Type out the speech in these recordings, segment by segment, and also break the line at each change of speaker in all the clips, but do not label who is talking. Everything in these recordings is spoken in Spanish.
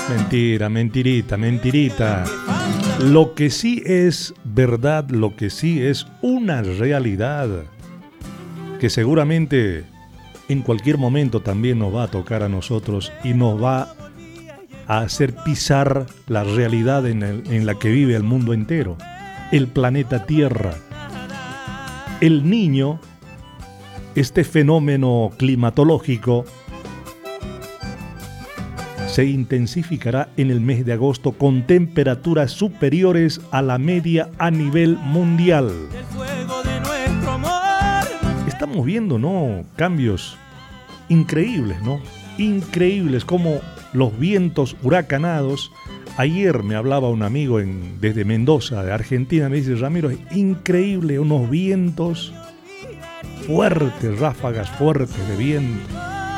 Mentira, mentirita, mentirita. Lo que sí es verdad, lo que sí es una realidad, que seguramente en cualquier momento también nos va a tocar a nosotros y nos va a hacer pisar la realidad en la que vive el mundo entero, el planeta Tierra. El Niño, este fenómeno climatológico, se intensificará en el mes de agosto con temperaturas superiores a la media a nivel mundial. Estamos viendo, ¿no?, cambios increíbles, ¿no? Increíbles, como los vientos huracanados. Ayer me hablaba un amigo desde Mendoza, de Argentina, me dice: Ramiro, es increíble, unos vientos fuertes, ráfagas fuertes de viento.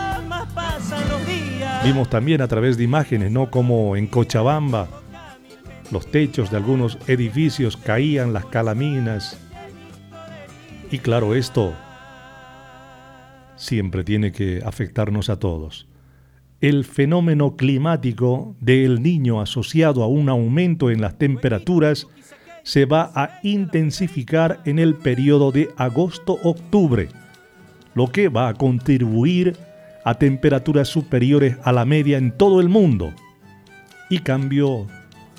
Vimos también a través de imágenes, ¿no?, como en Cochabamba los techos de algunos edificios caían, las calaminas. Y claro, esto siempre tiene que afectarnos a todos. El fenómeno climático del Niño asociado a un aumento en las temperaturas se va a intensificar en el periodo de agosto-octubre, lo que va a contribuir a temperaturas superiores a la media en todo el mundo y cambios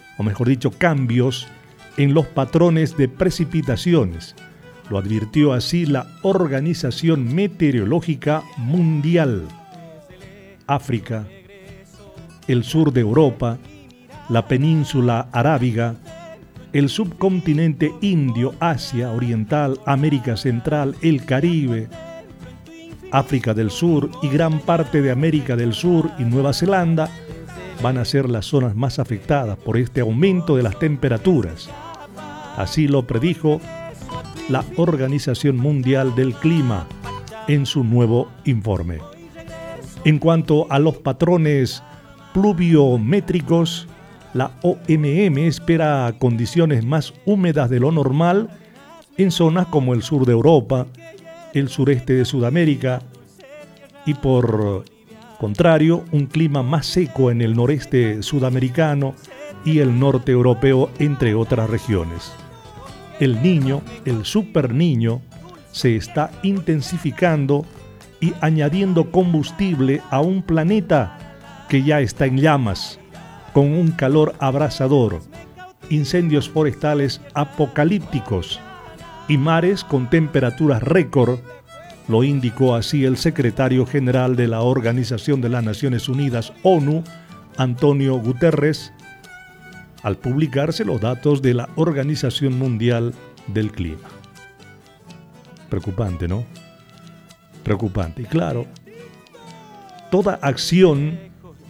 en los patrones de precipitaciones. Lo advirtió así la Organización Meteorológica Mundial. África, el sur de Europa, la península arábiga, el subcontinente indio, Asia Oriental, América Central, el Caribe, África del Sur y gran parte de América del Sur y Nueva Zelanda van a ser las zonas más afectadas por este aumento de las temperaturas. Así lo predijo la Organización Mundial del Clima en su nuevo informe. En cuanto a los patrones pluviométricos, la OMM espera condiciones más húmedas de lo normal en zonas como el sur de Europa, el sureste de Sudamérica y, por contrario, un clima más seco en el noreste sudamericano y el norte europeo, entre otras regiones. El Niño, el Super Niño, se está intensificando y añadiendo combustible a un planeta que ya está en llamas, con un calor abrasador, incendios forestales apocalípticos y mares con temperaturas récord, lo indicó así el secretario general de la Organización de las Naciones Unidas, ONU, Antonio Guterres, al publicarse los datos de la Organización Mundial del Clima. Preocupante, ¿no? Preocupante. Y claro, toda acción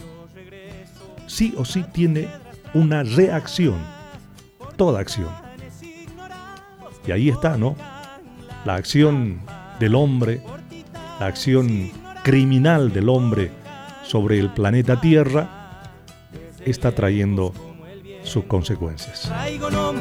sí o sí tiene una reacción. Toda acción. Y ahí está, ¿no?, la acción del hombre, la acción criminal del hombre sobre el planeta Tierra está trayendo sus consecuencias.